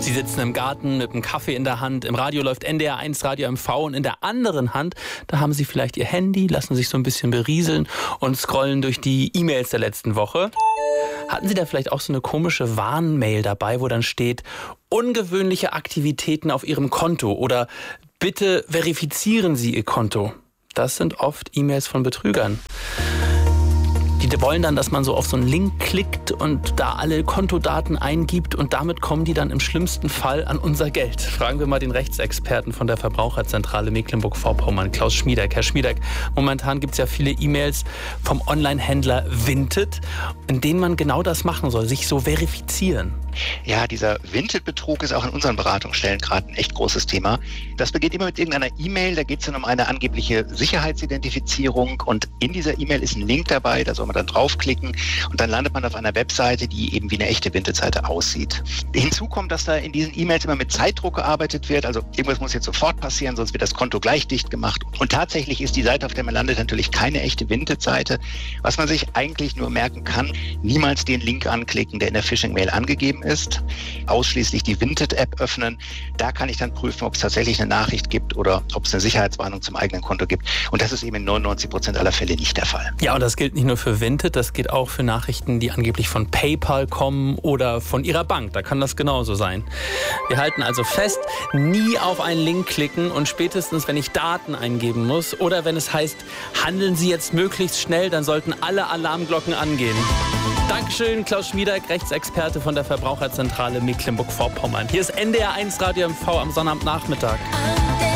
Sie sitzen im Garten mit einem Kaffee in der Hand, im Radio läuft NDR1 Radio MV und in der anderen Hand, da haben Sie vielleicht Ihr Handy, lassen sich so ein bisschen berieseln und scrollen durch die E-Mails der letzten Woche. Hatten Sie da vielleicht auch so eine komische Warnmail dabei, wo dann steht, ungewöhnliche Aktivitäten auf Ihrem Konto oder bitte verifizieren Sie Ihr Konto? Das sind oft E-Mails von Betrügern. Die wollen dann, dass man so auf so einen Link klickt und da alle Kontodaten eingibt und damit kommen die dann im schlimmsten Fall an unser Geld. Fragen wir mal den Rechtsexperten von der Verbraucherzentrale Mecklenburg-Vorpommern, Klaus Schmiedeck. Herr Schmiedeck, momentan gibt es ja viele E-Mails vom Online-Händler Vinted, in denen man genau das machen soll, sich so verifizieren. Ja, dieser Vinted-Betrug ist auch in unseren Beratungsstellen gerade ein echt großes Thema. Das beginnt immer mit irgendeiner E-Mail, da geht es dann um eine angebliche Sicherheitsidentifizierung und in dieser E-Mail ist ein Link dabei, da soll man dann draufklicken und dann landet man auf einer Webseite, die eben wie eine echte Vinted-Seite aussieht. Hinzu kommt, dass da in diesen E-Mails immer mit Zeitdruck gearbeitet wird, also irgendwas muss jetzt sofort passieren, sonst wird das Konto gleich dicht gemacht. Und tatsächlich ist die Seite, auf der man landet, natürlich keine echte Vinted-Seite. Was man sich eigentlich nur merken kann, niemals den Link anklicken, der in der Phishing-Mail angegeben ist. Ausschließlich die Vinted-App öffnen. Da kann ich dann prüfen, ob es tatsächlich eine Nachricht gibt oder ob es eine Sicherheitswarnung zum eigenen Konto gibt. Und das ist eben in 99% aller Fälle nicht der Fall. Ja, und das gilt nicht nur für Vinted, das gilt auch für Nachrichten, die angeblich von PayPal kommen oder von Ihrer Bank. Da kann das genauso sein. Wir halten also fest, nie auf einen Link klicken und spätestens, wenn ich Daten eingeben muss oder wenn es heißt, handeln Sie jetzt möglichst schnell, dann sollten alle Alarmglocken angehen. Dankeschön, Klaus Schmiedeck, Rechtsexperte von der Verbraucherzentrale Mecklenburg-Vorpommern. Hier ist NDR1 Radio MV am Sonnabendnachmittag.